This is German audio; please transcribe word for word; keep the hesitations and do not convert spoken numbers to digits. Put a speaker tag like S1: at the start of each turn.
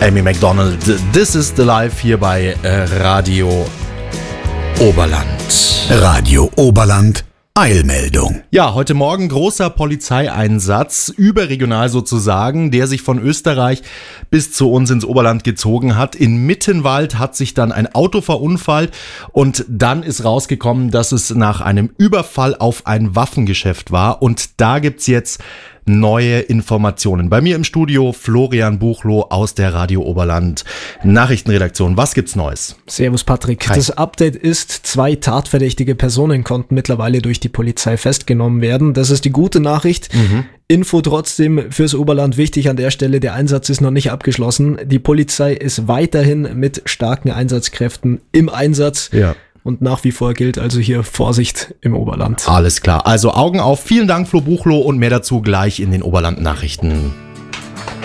S1: Amy Macdonald. This is the Life hier bei Radio Oberland.
S2: Radio Oberland. Eilmeldung.
S1: Ja, heute Morgen großer Polizeieinsatz, überregional sozusagen, der sich von Österreich bis zu uns ins Oberland gezogen hat. In Mittenwald hat sich dann ein Auto verunfallt und dann ist rausgekommen, dass es nach einem Überfall auf ein Waffengeschäft war. Und da gibt's jetzt neue Informationen. Bei mir im Studio Florian Buchloh aus der Radio Oberland Nachrichtenredaktion. Was gibt's Neues?
S3: Servus Patrick.
S1: Hi.
S3: Das Update ist, zwei tatverdächtige Personen konnten mittlerweile durch die Polizei festgenommen werden. Das ist die gute Nachricht. Mhm. Info trotzdem fürs Oberland wichtig an der Stelle, der Einsatz ist noch nicht abgeschlossen. Die Polizei ist weiterhin mit starken Einsatzkräften im Einsatz.
S1: Ja.
S3: Und nach wie vor gilt also hier Vorsicht im Oberland.
S1: Alles klar. Also Augen auf. Vielen Dank, Flo Buchloh, und mehr dazu gleich in den Oberland-Nachrichten.